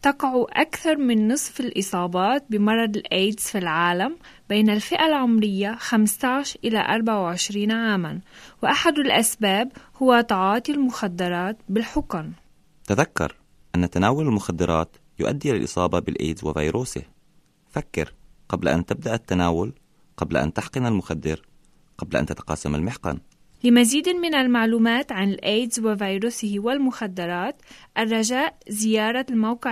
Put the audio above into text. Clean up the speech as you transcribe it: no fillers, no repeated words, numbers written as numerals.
تقع أكثر من نصف الإصابات بمرض الإيدز في العالم بين الفئة العمرية 15 إلى 24 عاماً، وأحد الأسباب هو تعاطي المخدرات بالحقن. تذكر أن تناول المخدرات يؤدي إلى الإصابة بالإيدز وفيروسه. فكر قبل أن تبدأ التناول، قبل أن تحقن المخدر، قبل أن تتقاسم المحقن. لمزيد من المعلومات عن الإيدز وفيروسه والمخدرات، الرجاء زيارة الموقع